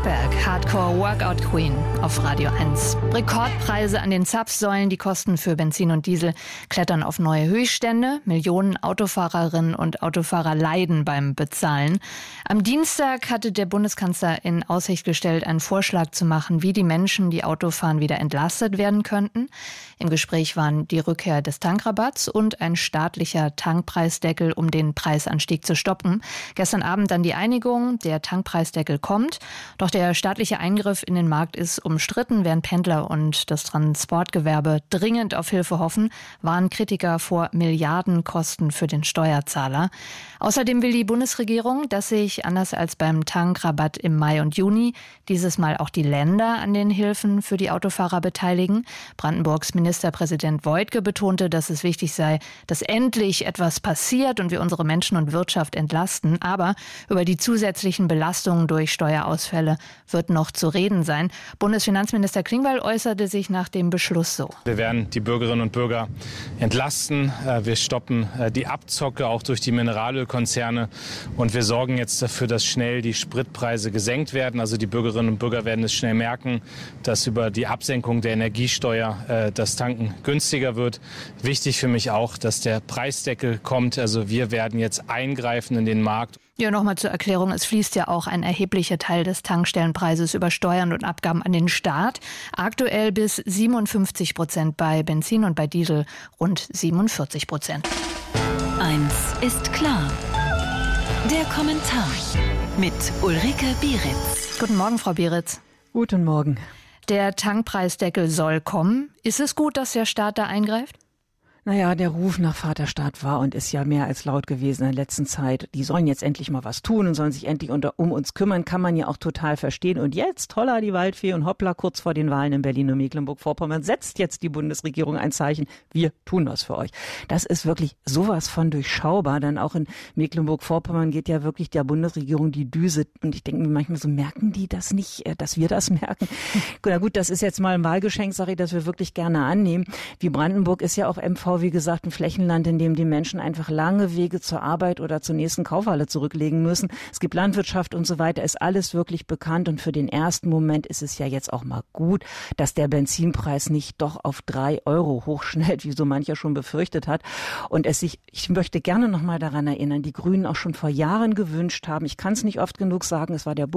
Kraftwerk, Hardcore Workout Queen auf Radio 1. Rekordpreise an den Zapfsäulen, die Kosten für Benzin und Diesel klettern auf neue Höchststände. Millionen Autofahrerinnen und Autofahrer leiden beim Bezahlen. Am Dienstag hatte der Bundeskanzler in Aussicht gestellt, einen Vorschlag zu machen, wie die Menschen, die Auto fahren, wieder entlastet werden könnten. Im Gespräch waren die Rückkehr des Tankrabatts und ein staatlicher Tankpreisdeckel, um den Preisanstieg zu stoppen. Gestern Abend dann die Einigung, der Tankpreisdeckel kommt. Doch der staatliche Eingriff in den Markt ist umstritten. Während Pendler und das Transportgewerbe dringend auf Hilfe hoffen, warnen Kritiker vor Milliardenkosten für den Steuerzahler. Außerdem will die Bundesregierung, dass sich, anders als beim Tankrabatt im Mai und Juni, dieses Mal auch die Länder an den Hilfen für die Autofahrer beteiligen. Brandenburgs Ministerpräsident Woidke betonte, dass es wichtig sei, dass endlich etwas passiert und wir unsere Menschen und Wirtschaft entlasten. Aber über die zusätzlichen Belastungen durch Steuerausfälle wird noch zu reden sein. Bundesfinanzminister Klingbeil äußerte sich nach dem Beschluss so. Wir werden die Bürgerinnen und Bürger entlasten. Wir stoppen die Abzocke auch durch die Mineralölkonzerne. Und wir sorgen jetzt dafür, dass schnell die Spritpreise gesenkt werden. Also die Bürgerinnen und Bürger werden es schnell merken, dass über die Absenkung der Energiesteuer das Tanken günstiger wird. Wichtig für mich auch, dass der Preisdeckel kommt. Also wir werden jetzt eingreifen in den Markt. Ja, nochmal zur Erklärung, es fließt ja auch ein erheblicher Teil des Tankstellenpreises über Steuern und Abgaben an den Staat. Aktuell bis 57% bei Benzin und bei Diesel rund 47%. Eins ist klar. Der Kommentar mit Ulrike Bieritz. Guten Morgen, Frau Bieritz. Guten Morgen. Der Tankpreisdeckel soll kommen. Ist es gut, dass der Staat da eingreift? Naja, der Ruf nach Vaterstaat war und ist ja mehr als laut gewesen in der letzten Zeit. Die sollen jetzt endlich mal was tun und sollen sich endlich um uns kümmern, kann man ja auch total verstehen. Und jetzt, holla die Waldfee und hoppla, kurz vor den Wahlen in Berlin und Mecklenburg-Vorpommern setzt jetzt die Bundesregierung ein Zeichen, wir tun was für euch. Das ist wirklich sowas von durchschaubar, denn auch in Mecklenburg-Vorpommern geht ja wirklich der Bundesregierung die Düse. Und ich denke mir manchmal so, merken die das nicht, dass wir das merken? Na gut, das ist jetzt mal ein Wahlgeschenk, sage ich, das wir wirklich gerne annehmen. Wie Brandenburg ist ja auch MV, wie gesagt, ein Flächenland, in dem die Menschen einfach lange Wege zur Arbeit oder zur nächsten Kaufhalle zurücklegen müssen. Es gibt Landwirtschaft und so weiter, ist alles wirklich bekannt. Und für den ersten Moment ist es ja jetzt auch mal gut, dass der Benzinpreis nicht doch auf 3 Euro hochschnellt, wie so mancher schon befürchtet hat. Und ich möchte gerne noch mal daran erinnern, die Grünen auch schon vor Jahren gewünscht haben, ich kann es nicht oft genug sagen, es war der